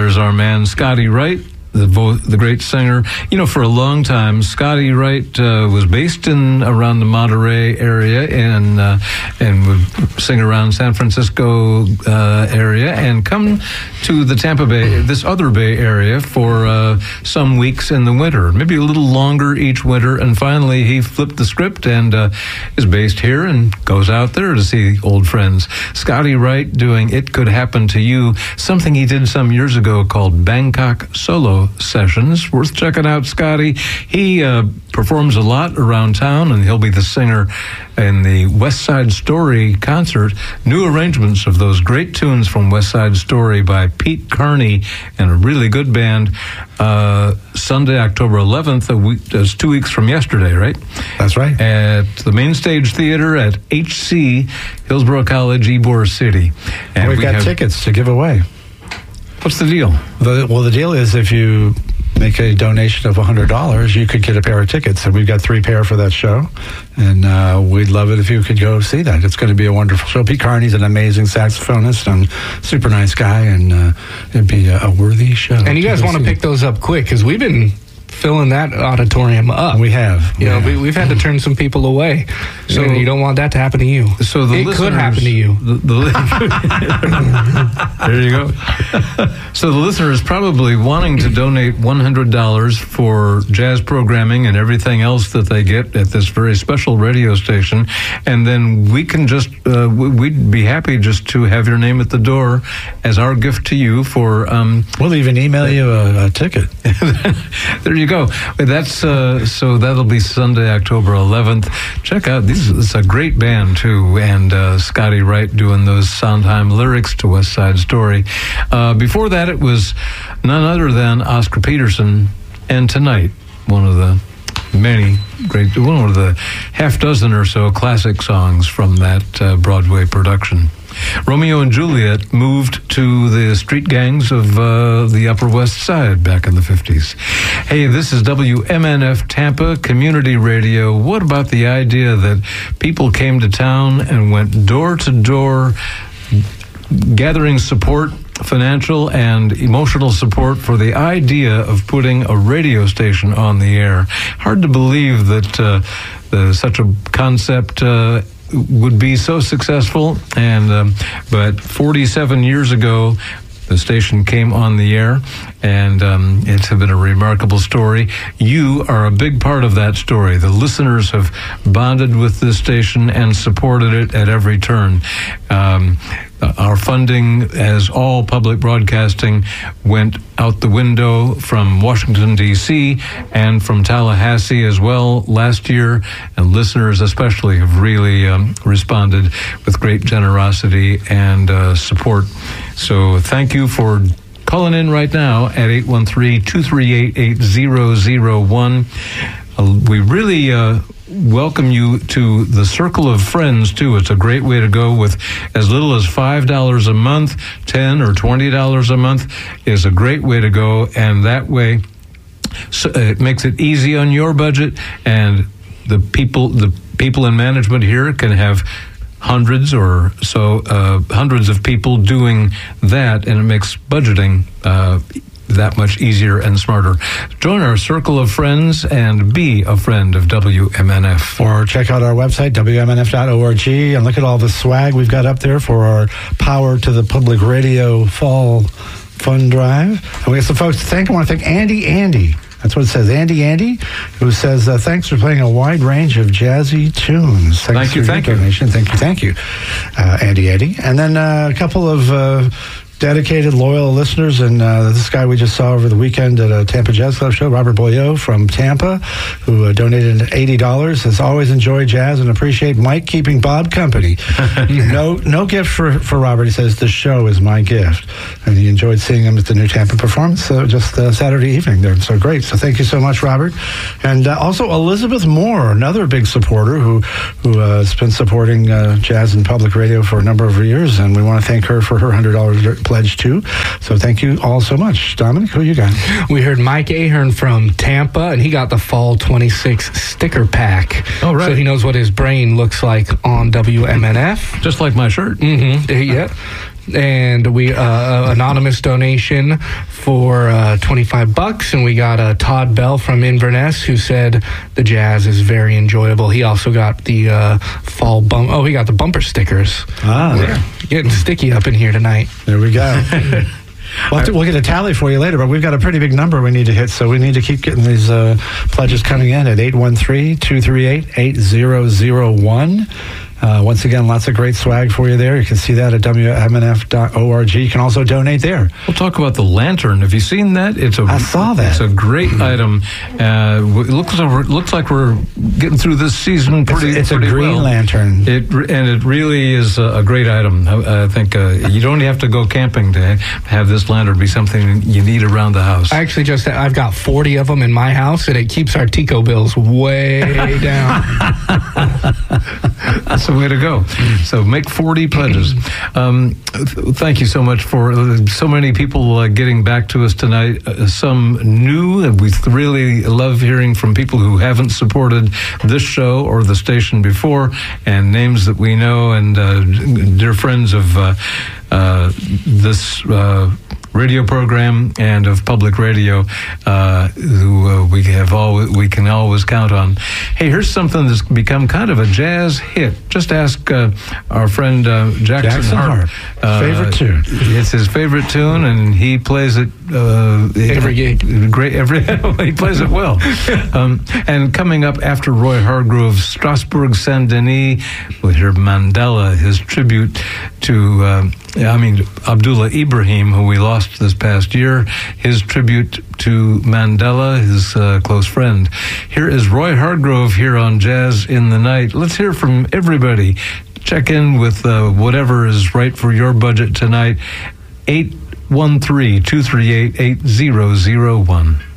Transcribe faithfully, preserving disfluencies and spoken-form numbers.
there's our man, Scotty Wright, the vo- the great singer. You know, for a long time, Scotty Wright uh, was based in around the Monterey area and uh, and would sing around San Francisco uh, area and come to the Tampa Bay, this other Bay area, for uh, some weeks in the winter, maybe a little longer each winter. And finally, he flipped the script and uh, is based here and goes out there to see old friends. Scotty Wright doing "It Could Happen to You," something he did some years ago called Bangkok Solo Sessions. Worth checking out, Scotty. He uh, performs a lot around town, and he'll be the singer in the West Side Story concert. New arrangements of those great tunes from West Side Story by Pete Carney and a really good band. Uh, Sunday, October eleventh, a week, that's two weeks from yesterday, right? That's right. At the Main Stage Theater at H C, Hillsborough College, Ybor City. And we've we got have, tickets to give away. What's the deal? The, well, the deal is if you make a donation of one hundred dollars, you could get a pair of tickets. And we've got three pair for that show. And uh, we'd love it if you could go see that. It's going to be a wonderful show. Pete Carney's an amazing saxophonist and super nice guy. And uh, it'd be a, a worthy show. And you guys want to pick those up quick because we've been filling that auditorium up. We have. You we know, have. we, we've had to turn some people away. So and you don't want that to happen to you. So the it could happen to you. The, the, there you go. So the listener is probably wanting to donate one hundred dollars for jazz programming and everything else that they get at this very special radio station. And then we can just, uh, we'd be happy just to have your name at the door as our gift to you for... Um, we'll even email you a, a ticket. There you go. That's uh, so that'll be Sunday, October eleventh. Check out these. It's a great band too, and uh, Scotty Wright doing those Sondheim lyrics to West Side Story. Uh, before that, it was none other than Oscar Peterson, and Tonight, one of the many great, one of the half dozen or so classic songs from that uh, Broadway production. Romeo and Juliet moved to the street gangs of uh, the Upper West Side back in the fifties. Hey, this is W M N F Tampa Community Radio. What about the idea that people came to town and went door to door gathering support, financial and emotional support for the idea of putting a radio station on the air? Hard to believe that uh, the, such a concept uh, would be so successful, and um, but forty-seven years ago, the station came on the air, and um, it's been a remarkable story. You are a big part of that story. The listeners have bonded with this station and supported it at every turn. Um, our funding, as all public broadcasting, went out the window from Washington, D C, and from Tallahassee as well last year, and listeners especially have really um, responded with great generosity and uh, support. So thank you for calling in right now at eight one three, two three eight, eight zero zero one. Uh, we really uh, welcome you to the Circle of Friends, too. It's a great way to go with as little as five dollars a month. ten dollars or twenty dollars a month is a great way to go, and that way so it makes it easy on your budget, and the people, the people in management here can have hundreds or so, uh, hundreds of people doing that, and it makes budgeting uh, that much easier and smarter. Join our circle of friends and be a friend of W M N F. Or check out our website, W M N F dot org, and look at all the swag we've got up there for our Power to the Public Radio Fall Fund Drive. And we have some folks to thank. I want to thank Andy Andy. That's what it says. Andy Andy, who says, uh, thanks for playing a wide range of jazzy tunes. Thanks thank you, for thank your you. donation. Thank you, thank you, uh, Andy Andy. And then uh, a couple of uh, dedicated, loyal listeners, and uh, this guy we just saw over the weekend at a Tampa Jazz Club show, Robert Boyot from Tampa, who uh, donated eighty dollars, has always enjoyed jazz and appreciate Mike keeping Bob company. no no gift for, for Robert. He says, the show is my gift. And he enjoyed seeing him at the new Tampa performance uh, just uh, Saturday evening there. So great. So thank you so much, Robert. And uh, also Elizabeth Moore, another big supporter who, who uh, has been supporting uh, jazz and public radio for a number of years, and we want to thank her for her one hundred dollars pledge too. So thank you all so much. Dominic, who you got? We heard Mike Ahern from Tampa, and he got the Fall twenty-six sticker pack. Oh, right. So he knows what his brain looks like on W M N F. Just like my shirt. Mm-hmm. Yeah. and we uh, anonymous donation for uh, twenty-five bucks, and we got uh, Todd Bell from Inverness who said the jazz is very enjoyable. He also got the uh, fall bump. Oh, he got the bumper stickers. Ah, We're getting sticky up in here tonight. there we go. We'll, have to, we'll get a tally for you later, but we've got a pretty big number we need to hit, so we need to keep getting these uh, pledges coming in at eight one three, two three eight, eight zero zero one. Uh, once again, lots of great swag for you there. You can see that at W M N F dot org. You can also donate there. We'll talk about the lantern. Have you seen that? It's a I saw that. It's a great item. Uh, it looks like, looks like we're getting through this season pretty. It's, it's pretty a green well. lantern. It and it really is a, a great item. I, I think uh, you don't have to go camping to have this lantern be something you need around the house. I actually just I've got forty of them in my house, and it keeps our Tico bills way down. That's the way to go. So make forty pledges. Um, th- thank you so much for uh, so many people uh, getting back to us tonight. Uh, some new, and we really love hearing from people who haven't supported this show or the station before, and names that we know, and uh, dear friends of uh, uh, this uh, radio program and of public radio, uh, who uh, we have always, we can always count on. Hey, here's something that's become kind of a jazz hit. Just ask uh, our friend uh, Jackson, Jackson Hart. Hart. Uh, Favorite tune. It's his favorite tune, and he plays it uh, Every gig. Great, every he plays it well. Um, and coming up after Roy Hargrove's Strasbourg Saint Denis, we'll hear Mandela, his tribute to, uh, I mean, Abdullah Ibrahim, who we lost this past year, his tribute to Mandela, his uh, close friend. Here is Roy Hargrove here on Jazz in the Night. Let's hear from everybody. Check in with uh, whatever is right for your budget tonight. eight one three, two three eight, eight zero zero one.